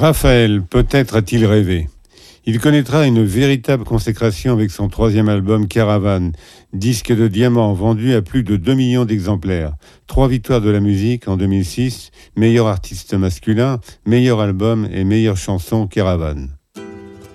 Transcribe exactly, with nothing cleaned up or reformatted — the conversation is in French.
Raphaël, peut-être a-t-il rêvé. Il connaîtra une véritable consécration avec son troisième album Caravane, disque de diamant vendu à plus de deux millions d'exemplaires. Trois victoires de la musique en deux mille six, meilleur artiste masculin, meilleur album et meilleure chanson Caravane.